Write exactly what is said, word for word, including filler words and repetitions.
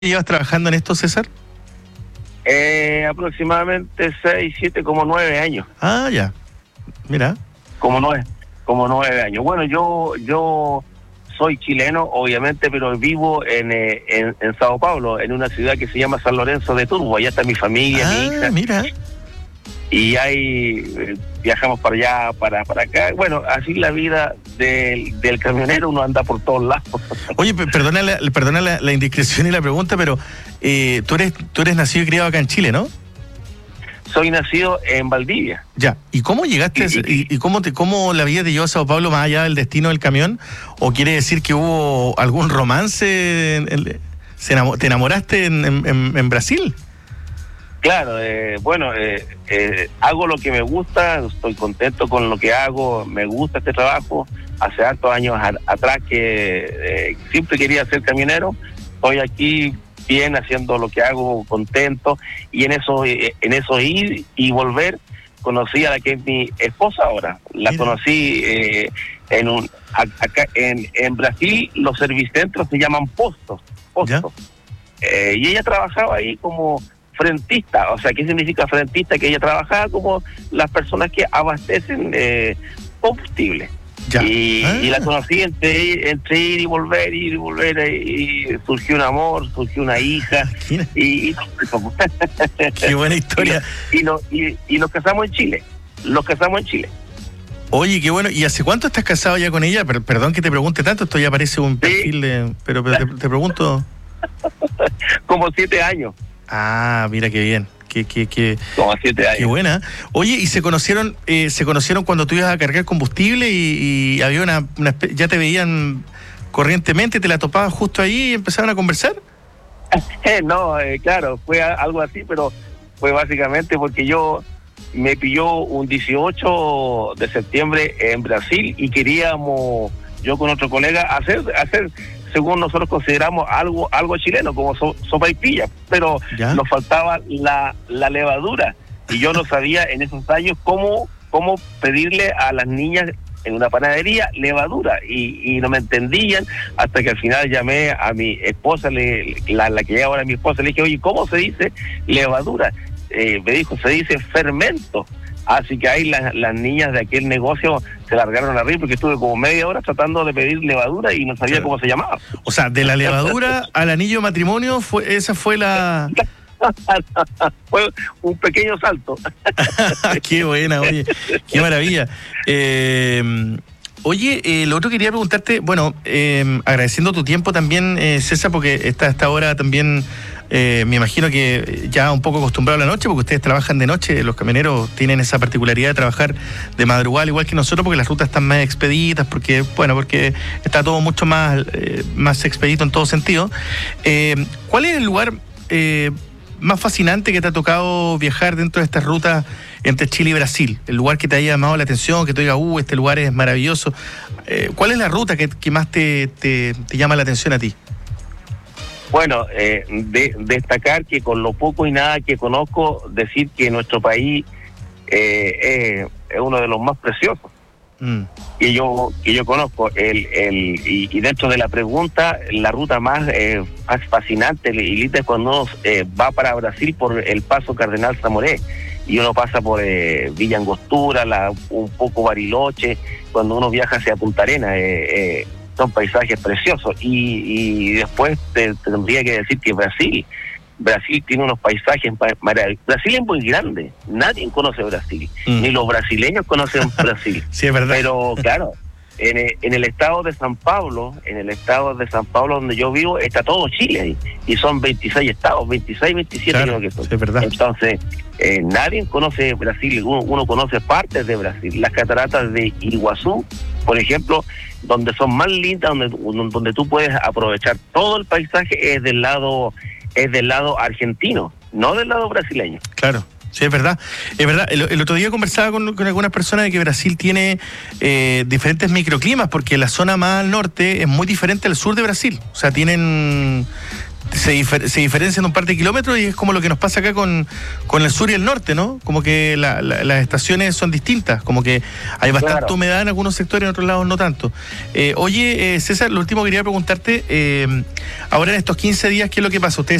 ¿Llevas trabajando en esto, César? Eh, aproximadamente seis, siete, como nueve años. Ah, ya. Mira. Como nueve, como nueve años. Bueno, yo yo soy chileno, obviamente, pero vivo en, eh, en, en Sao Paulo, en una ciudad que se llama San Lorenzo de Turbo. Allá está mi familia, ah, mi hija. Mira. Y ahí eh, viajamos para allá, para, para acá. Bueno, así la vida del, del camionero, uno anda por todos lados. Oye, perdona, la, perdona la, la indiscreción y la pregunta, pero eh, tú eres tú eres nacido y criado acá en Chile, ¿no? Soy nacido en Valdivia. Ya. ¿Y cómo llegaste? Y, y, y cómo te cómo la vida te llevó a Sao Paulo más allá del destino del camión? ¿O quiere decir que hubo algún romance? En, en, se enamor, ¿Te enamoraste en, en, en Brasil? Claro, eh, bueno, eh, eh, hago lo que me gusta, estoy contento con lo que hago, me gusta este trabajo. Hace hartos años a, atrás que eh, siempre quería ser camionero, estoy aquí bien haciendo lo que hago, contento, y en eso, eh, en eso ir y volver, conocí a la que es mi esposa ahora. La Mira. conocí eh, en un acá en, en Brasil, los servicentros se llaman postos, postos. Eh, y ella trabajaba ahí como frentista. O sea, ¿qué significa frentista? Que ella trabajaba como las personas que abastecen eh, combustible. Ya. Y, ah. y la conocí entre, entre ir y volver, ir y volver, y surgió un amor, surgió una hija. y, y Qué buena historia. Y, no, y, no, y, y nos casamos en Chile. Nos casamos en Chile. Oye, qué bueno. ¿Y hace cuánto estás casado ya con ella? Per- perdón que te pregunte tanto, esto ya parece un perfil sí. de... Pero, pero te, te pregunto... Como siete años. Ah, mira qué bien, qué, qué, qué, Como siete años. Qué buena. Oye, ¿y se conocieron eh, se conocieron cuando tú ibas a cargar combustible y, y había una, una, ya te veían corrientemente, te la topabas justo ahí y empezaron a conversar? Eh, no, eh, claro, fue a, algo así, pero fue básicamente porque yo me pilló un dieciocho de septiembre en Brasil y queríamos, yo con otro colega, hacer... hacer según nosotros consideramos algo algo chileno, como so, sopa y pilla, pero ¿Ya? nos faltaba la, la levadura, y yo no sabía en esos años cómo, cómo pedirle a las niñas en una panadería levadura, y, y no me entendían, hasta que al final llamé a mi esposa, le, la, la que ahora es mi esposa, le dije, oye, ¿cómo se dice levadura? Eh, me dijo, se dice fermento. Así que ahí las, las niñas de aquel negocio se largaron a reír porque estuve como media hora tratando de pedir levadura y no sabía claro. cómo se llamaba. O sea, de la levadura al anillo de matrimonio, fue esa fue la... Fue un pequeño salto. Qué buena, oye, qué maravilla. Eh, oye, eh, lo otro quería preguntarte, bueno, eh, agradeciendo tu tiempo también, eh, César, porque esta, esta hora también... Eh, me imagino que ya un poco acostumbrado a la noche, porque ustedes trabajan de noche, los camioneros tienen esa particularidad de trabajar de madrugada, igual que nosotros, porque las rutas están más expeditas, porque bueno, porque está todo mucho más, eh, más expedito en todo sentido. Eh, ¿Cuál es el lugar eh, más fascinante que te ha tocado viajar dentro de estas rutas entre Chile y Brasil? El lugar que te haya llamado la atención, que te diga, uh, este lugar es maravilloso. Eh, ¿Cuál es la ruta que, que más te, te, te llama la atención a ti? Bueno, eh, de, destacar que con lo poco y nada que conozco, decir que nuestro país eh, eh, es uno de los más preciosos mm. que yo que yo conozco. El, el y, y dentro de la pregunta, la ruta más, eh, más fascinante y linda es cuando uno eh, va para Brasil por el Paso Cardenal Zamoré y uno pasa por eh, Villa Angostura, la, un poco Bariloche, cuando uno viaja hacia Punta Arenas. Eh, eh, son paisajes preciosos y, y después te, te tendría que decir que Brasil Brasil tiene unos paisajes maravillosos. Brasil es muy grande, nadie conoce Brasil, mm. ni los brasileños conocen Brasil. Sí, es verdad. Pero claro, en el, en el estado de San Pablo, en el estado de San Pablo donde yo vivo, está todo Chile y son veintiséis estados, veintiséis, veintisiete claro, creo que son. Sí, es verdad. Entonces, eh, nadie conoce Brasil, uno, uno conoce partes de Brasil, las cataratas de Iguazú, por ejemplo, donde son más lindas, donde, donde tú puedes aprovechar todo el paisaje, es del lado es del lado argentino, no del lado brasileño. Claro, sí, es verdad. Es verdad. El, el otro día conversaba con, con algunas personas de que Brasil tiene eh, diferentes microclimas, porque la zona más al norte es muy diferente al sur de Brasil. O sea, tienen se, difer se diferencian un par de kilómetros y es como lo que nos pasa acá con, con el sur y el norte, ¿no? Como que la, la, las estaciones son distintas, como que hay bastante claro. humedad en algunos sectores, en otros lados no tanto. Eh, oye, eh, César, lo último que quería preguntarte, eh, ahora en estos quince días, ¿qué es lo que pasa? Ustedes